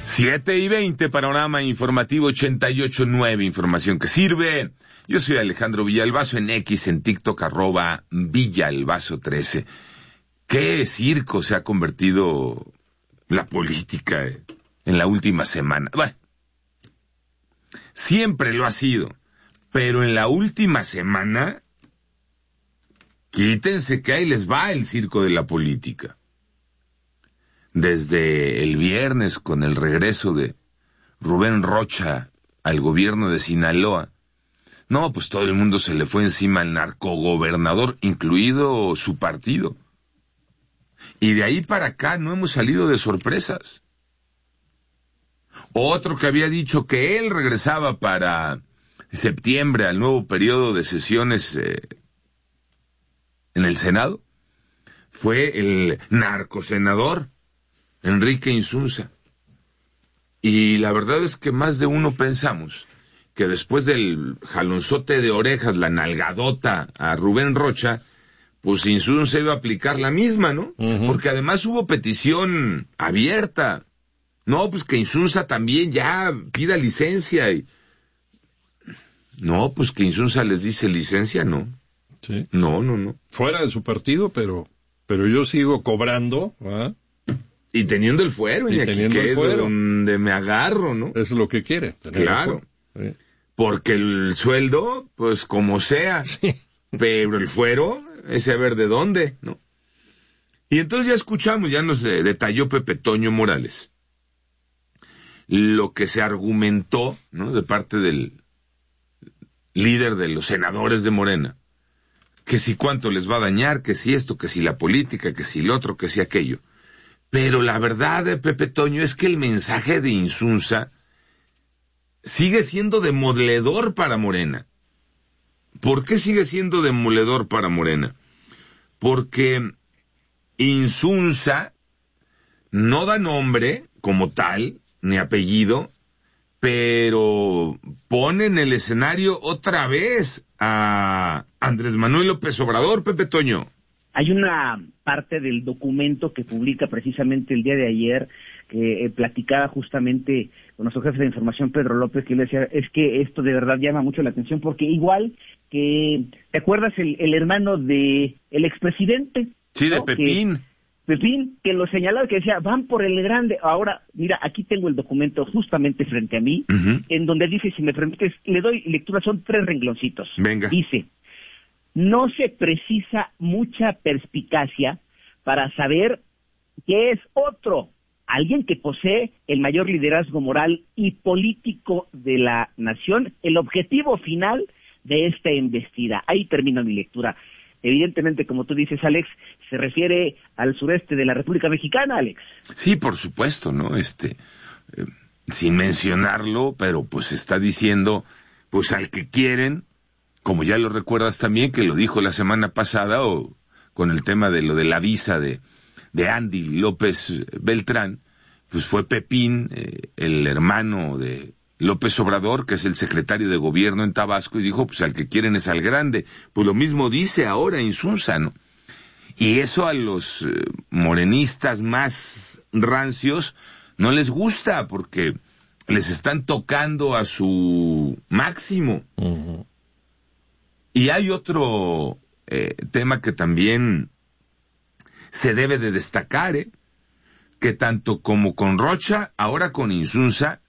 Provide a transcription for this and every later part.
7:20, Panorama Informativo 88.9, información que sirve. Yo soy Alejandro Villalbazo, en X, en TikTok, @Villalbazo13. ¿Qué circo se ha convertido la política en la última semana? Bueno, siempre lo ha sido, pero en la última semana, quítense que ahí les va el circo de la política. Desde el viernes, con el regreso de Rubén Rocha al gobierno de Sinaloa, no, pues todo el mundo se le fue encima al narcogobernador, incluido su partido. Y de ahí para acá no hemos salido de sorpresas. Otro que había dicho que él regresaba para septiembre al nuevo periodo de sesiones en el Senado fue el narcosenador Enrique Insunza. Y la verdad es que más de uno pensamos que después del jalonzote de orejas, la nalgadota a Rubén Rocha, pues Insunza iba a aplicar la misma, ¿no? Uh-huh. Porque además hubo petición abierta. No, pues que Insunza también ya pida licencia. No, pues que Insunza les dice licencia, no. Sí. No. Fuera de su partido, pero yo sigo cobrando, ¿verdad? Y teniendo el fuero, y aquí que es donde me agarro, ¿no? Es lo que quiere. Claro. Sí. Porque el sueldo, pues como sea. Sí. Pero el fuero, ese a ver de dónde, ¿no? Y entonces ya escuchamos, ya nos detalló Pepe Toño Morales lo que se argumentó, ¿no? De parte del líder de los senadores de Morena. Que si cuánto les va a dañar, que si esto, que si la política, que si lo otro, que si aquello. Pero la verdad de Pepe Toño es que el mensaje de Insunza sigue siendo demoledor para Morena. ¿Por qué sigue siendo demoledor para Morena? Porque Insunza no da nombre como tal, ni apellido, pero pone en el escenario otra vez a Andrés Manuel López Obrador, Pepe Toño. Hay una parte del documento que publica precisamente el día de ayer, que platicaba justamente con nuestro jefe de información, Pedro López, que le decía, es que esto de verdad llama mucho la atención, porque igual que, ¿te acuerdas el hermano de el expresidente? Sí, ¿no? de Pepín. Pepín, que lo señalaba, que decía, van por el grande. Ahora, mira, aquí tengo el documento justamente frente a mí, uh-huh, en donde dice, si me permites, le doy lectura, son 3 rengloncitos. Venga. Dice, no se precisa mucha perspicacia para saber que es otro, alguien que posee el mayor liderazgo moral y político de la nación, el objetivo final de esta embestida. Ahí termina mi lectura. Evidentemente, como tú dices, Alex, se refiere al sureste de la República Mexicana, Alex. Sí, por supuesto, ¿no? Sin mencionarlo, pero pues está diciendo, pues al que quieren, como ya lo recuerdas también, que lo dijo la semana pasada, o con el tema de lo de la visa de Andy López Beltrán, pues fue Pepín, el hermano de López Obrador, que es el secretario de gobierno en Tabasco, y dijo, pues al que quieren es al grande. Pues lo mismo dice ahora Insunza, ¿no? Y eso a los morenistas más rancios no les gusta, porque les están tocando a su máximo. Uh-huh. Y hay otro tema que también se debe de destacar, que tanto como con Rocha, ahora con Insunza,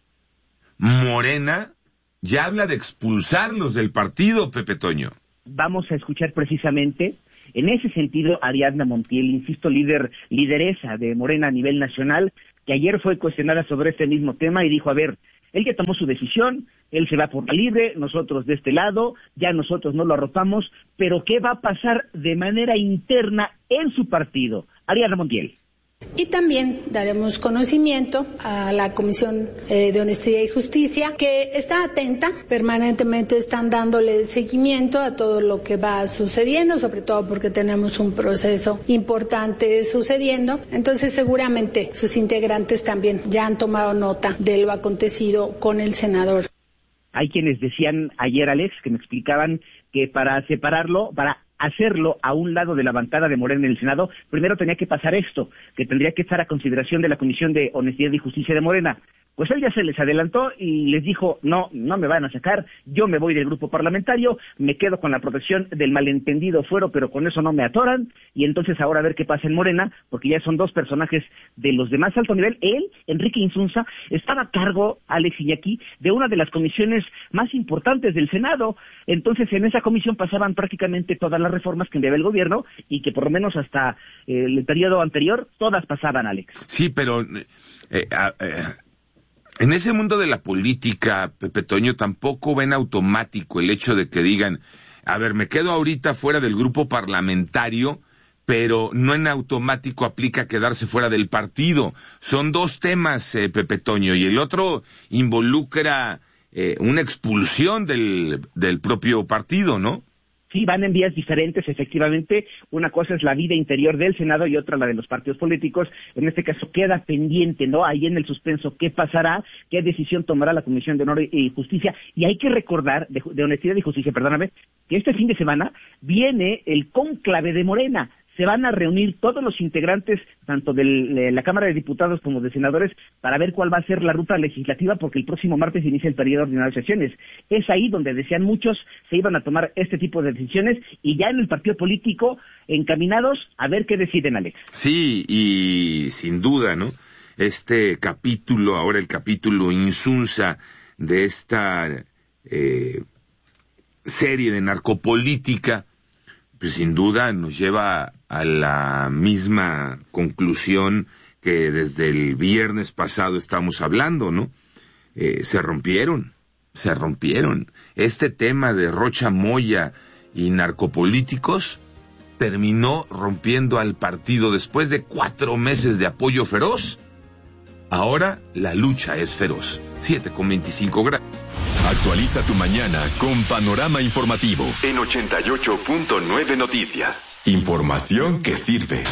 Morena ya habla de expulsarlos del partido, Pepe Toño. Vamos a escuchar precisamente, en ese sentido, a Ariadna Montiel, insisto, lideresa de Morena a nivel nacional, que ayer fue cuestionada sobre este mismo tema y dijo, a ver, él ya tomó su decisión, él se va por la libre, nosotros de este lado, ya nosotros no lo arropamos, pero ¿qué va a pasar de manera interna en su partido? Ariadna Montiel. Y también daremos conocimiento a la Comisión de Honestidad y Justicia, que está atenta, permanentemente están dándole seguimiento a todo lo que va sucediendo, sobre todo porque tenemos un proceso importante sucediendo. Entonces seguramente sus integrantes también ya han tomado nota de lo acontecido con el senador. Hay quienes decían ayer, Alex, que me explicaban que para separarlo, para hacerlo a un lado de la bancada de Morena en el Senado, primero tenía que pasar esto, que tendría que estar a consideración de la Comisión de Honestidad y Justicia de Morena. Pues él ya se les adelantó y les dijo, no me van a sacar, yo me voy del grupo parlamentario, me quedo con la protección del malentendido fuero, pero con eso no me atoran, y entonces ahora a ver qué pasa en Morena, porque ya son dos personajes de los de más alto nivel. Él, Enrique Insunza, estaba a cargo, Alex Iñaki, de una de las comisiones más importantes del Senado. Entonces en esa comisión pasaban prácticamente todas las reformas que enviaba el gobierno, y que por lo menos hasta el periodo anterior, todas pasaban, Alex. Sí, pero... en ese mundo de la política, Pepe Toño, tampoco ven automático el hecho de que digan, a ver, me quedo ahorita fuera del grupo parlamentario, pero no en automático aplica quedarse fuera del partido. Son dos temas, Pepe Toño, y el otro involucra una expulsión del propio partido, ¿no? Sí, van en vías diferentes, efectivamente. Una cosa es la vida interior del Senado y otra la de los partidos políticos. En este caso queda pendiente, ¿no? Ahí en el suspenso, ¿qué pasará? ¿Qué decisión tomará la Comisión de Honor y Justicia? Y hay que recordar, de Honestidad y Justicia, perdóname, que este fin de semana viene el cónclave de Morena. Se van a reunir todos los integrantes, tanto de la Cámara de Diputados como de Senadores, para ver cuál va a ser la ruta legislativa, porque el próximo martes inicia el periodo ordinario de sesiones. Es ahí donde decían muchos se iban a tomar este tipo de decisiones, y ya en el partido político encaminados a ver qué deciden, Alex. Sí, y sin duda, ¿no? Este capítulo, ahora el capítulo Insunza de esta serie de narcopolítica, pues sin duda nos lleva a la misma conclusión que desde el viernes pasado estamos hablando, ¿no? Se rompieron. Este tema de Rocha Moya y narcopolíticos terminó rompiendo al partido después de 4 meses de apoyo feroz. Ahora la lucha es feroz. 7:25 grados. Actualiza tu mañana con Panorama Informativo en 88.9 Noticias. Información que sirve.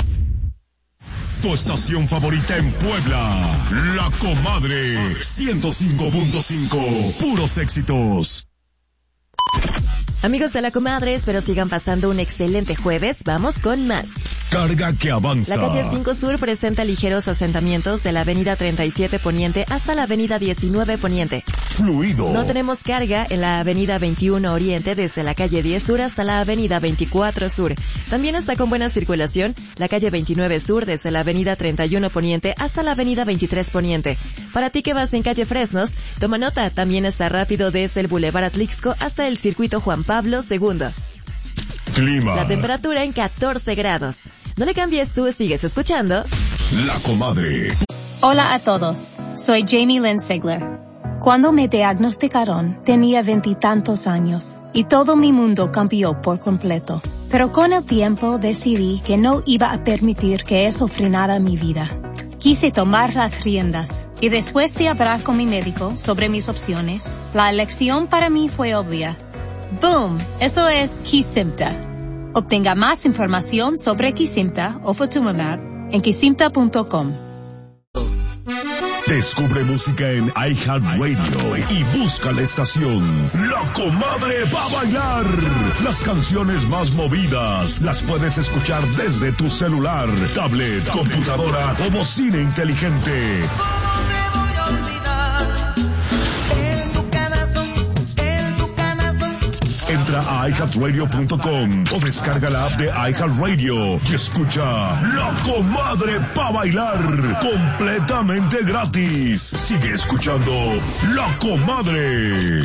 Tu estación favorita en Puebla, La Comadre, 105.5, puros éxitos. Amigos de La Comadre, espero sigan pasando un excelente jueves. Vamos con más. Carga que avanza. La calle 5 Sur presenta ligeros asentamientos de la avenida 37 Poniente hasta la avenida 19 Poniente. Fluido. No tenemos carga en la avenida 21 Oriente desde la calle 10 Sur hasta la avenida 24 Sur. También está con buena circulación la calle 29 Sur desde la avenida 31 Poniente hasta la avenida 23 Poniente. Para ti que vas en calle Fresnos, toma nota, también está rápido desde el Boulevard Atlixco hasta el circuito Juan Pablo II. Clima. La temperatura en 14 grados. No le cambies, tú sigues escuchando La Comadre. Hola a todos, soy Jamie Lynn Sigler. Cuando me diagnosticaron, tenía 20 y tantos años y todo mi mundo cambió por completo. Pero con el tiempo decidí que no iba a permitir que eso frenara mi vida. Quise tomar las riendas y después de hablar con mi médico sobre mis opciones, la elección para mí fue obvia. ¡Boom! Eso es Kesimpta. Obtenga más información sobre Kesimpta o Ofatumumab en kesimpta.com. Descubre música en iHeartRadio y busca la estación La Comadre va a bailar. Las canciones más movidas las puedes escuchar desde tu celular, tablet, computadora o bocina inteligente. Entra a iHeartRadio.com o descarga la app de iHeartRadio y escucha La Comadre pa' bailar completamente gratis. Sigue escuchando La Comadre.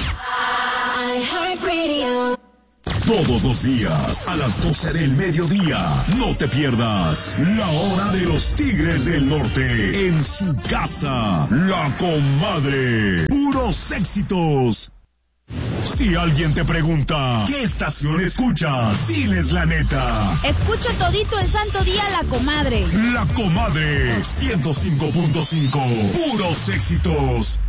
Todos los días a las 12 del mediodía, no te pierdas La Hora de los Tigres del Norte en su casa. La Comadre, puros éxitos. Si alguien te pregunta, ¿qué estación escuchas? Diles la neta. Escucho todito el santo día La Comadre. La Comadre, 105.5, puros éxitos.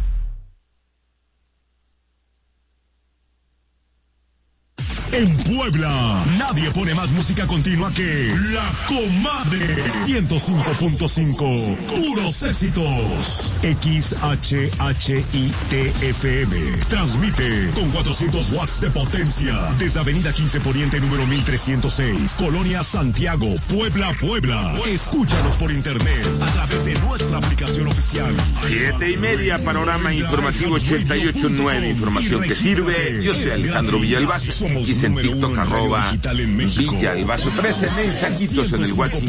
En Puebla, nadie pone más música continua que La Comadre. 105.5, puros éxitos. XHHITFM. Transmite con 400 watts de potencia desde Avenida 15 Poniente número 1306, Colonia Santiago, Puebla, Puebla. Escúchanos por internet a través de nuestra aplicación oficial. 7:30, panorama informativo 88.9, información que sirve. Yo soy Alejandro Villalbazo, y en TikTok @Villalbazo. 13 mensajitos en el WhatsApp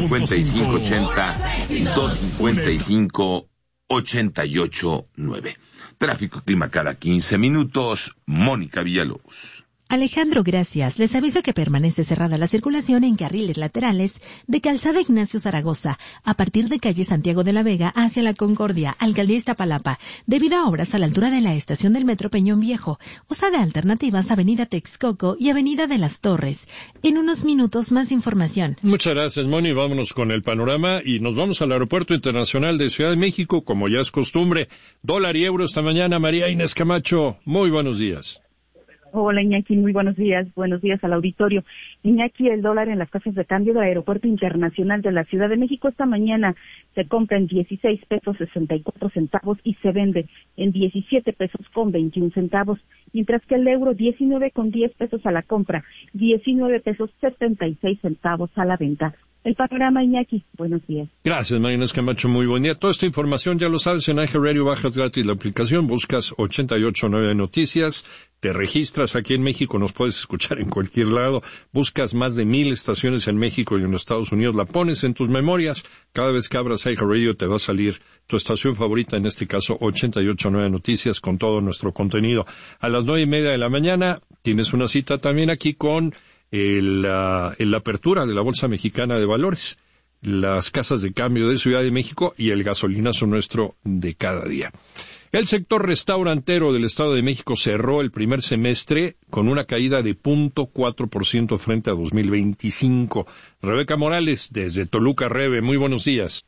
5580-255-889. Tráfico y clima cada 15 minutos. Mónica Villalobos. Alejandro, gracias. Les aviso que permanece cerrada la circulación en carriles laterales de Calzada Ignacio Zaragoza, a partir de calle Santiago de la Vega hacia la Concordia, Alcaldía Iztapalapa, debido a obras a la altura de la estación del Metro Peñón Viejo. Usa de alternativas Avenida Texcoco y Avenida de las Torres. En unos minutos más información. Muchas gracias, Moni. Vámonos con el panorama y nos vamos al Aeropuerto Internacional de Ciudad de México, como ya es costumbre. Dólar y euro esta mañana. María Inés Camacho, muy buenos días. Hola, Iñaki, muy buenos días al auditorio. Iñaki, el dólar en las casas de cambio del Aeropuerto Internacional de la Ciudad de México esta mañana se compra en 16 pesos 64 centavos y se vende en 17 pesos con 21 centavos, mientras que el euro 19 con 10 pesos a la compra, 19 pesos 76 centavos a la venta. El panorama, Iñaki, buenos días. Gracias, María Inés Camacho, muy buen día. Toda esta información ya lo sabes en iHeart Radio, bajas gratis la aplicación, buscas 88.9 Noticias, te registras aquí en México, nos puedes escuchar en cualquier lado, buscas más de 1,000 estaciones en México y en los Estados Unidos, la pones en tus memorias, cada vez que abras iHeart Radio te va a salir tu estación favorita, en este caso 88.9 Noticias, con todo nuestro contenido. A las 9:30 de la mañana tienes una cita también aquí con la apertura de la Bolsa Mexicana de Valores, las casas de cambio de Ciudad de México y el gasolinazo nuestro de cada día. El sector restaurantero del Estado de México cerró el primer semestre con una caída de 0.4% frente a 2025. Rebeca Morales, desde Toluca, Rebe, muy buenos días.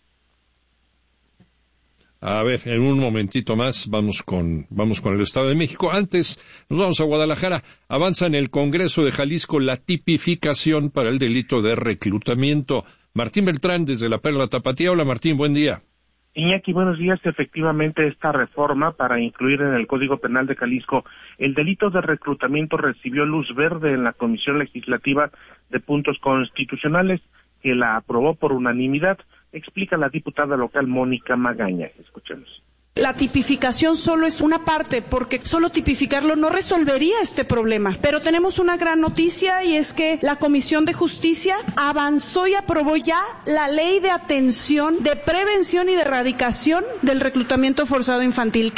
A ver, en un momentito más vamos con el Estado de México. Antes, nos vamos a Guadalajara. Avanza en el Congreso de Jalisco la tipificación para el delito de reclutamiento. Martín Beltrán, desde la Perla Tapatía. Hola, Martín, buen día. Iñaki, buenos días. Efectivamente, esta reforma para incluir en el Código Penal de Jalisco el delito de reclutamiento recibió luz verde en la Comisión Legislativa de Puntos Constitucionales, que la aprobó por unanimidad, explica la diputada local Mónica Magaña. Escuchemos. La tipificación solo es una parte, porque solo tipificarlo no resolvería este problema. Pero tenemos una gran noticia, y es que la Comisión de Justicia avanzó y aprobó ya la Ley de Atención, de Prevención y de Erradicación del Reclutamiento Forzado Infantil.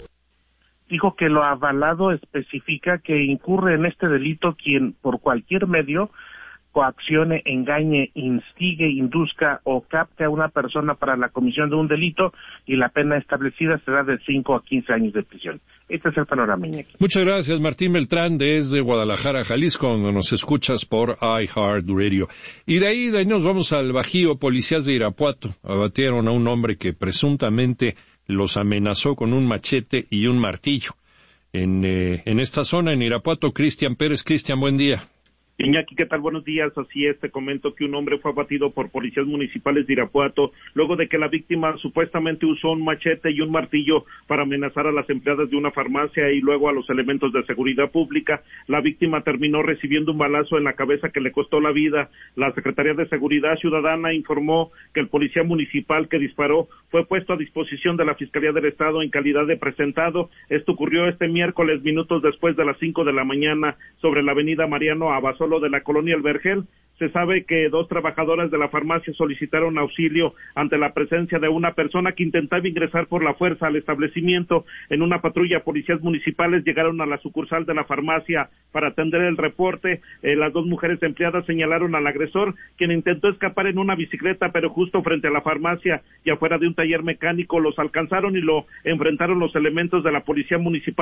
Dijo que lo avalado especifica que incurre en este delito quien por cualquier medio coaccione, engañe, instigue, induzca o capte a una persona para la comisión de un delito, y la pena establecida será de 5 a 15 años de prisión. Este es el panorama, Iñaki. Muchas gracias, Martín Beltrán, desde Guadalajara, Jalisco, donde nos escuchas por iHeart Radio. Y de ahí nos vamos al Bajío. Policías de Irapuato abatieron a un hombre que presuntamente los amenazó con un machete y un martillo. En esta zona, en Irapuato, Cristian Pérez. Cristian, buen día. Iñaki, ¿qué tal? Buenos días. Así es, te comento que un hombre fue abatido por policías municipales de Irapuato luego de que la víctima supuestamente usó un machete y un martillo para amenazar a las empleadas de una farmacia y luego a los elementos de seguridad pública. La víctima terminó recibiendo un balazo en la cabeza que le costó la vida. La Secretaría de Seguridad Ciudadana informó que el policía municipal que disparó fue puesto a disposición de la Fiscalía del Estado en calidad de presentado. Esto ocurrió este miércoles, minutos después de las 5 de la mañana, sobre la avenida Mariano Abasolo de la colonia El Vergel. Se sabe que 2 trabajadoras de la farmacia solicitaron auxilio ante la presencia de una persona que intentaba ingresar por la fuerza al establecimiento. En una patrulla, policías municipales llegaron a la sucursal de la farmacia para atender el reporte. Las 2 mujeres empleadas señalaron al agresor, quien intentó escapar en una bicicleta, pero justo frente a la farmacia y afuera de un taller mecánico los alcanzaron y lo enfrentaron los elementos de la policía municipal.